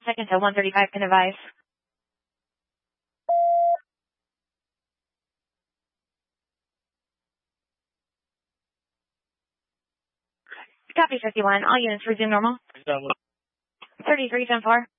second to 135 can advise. Copy 51. All units resume normal. 33 10-4.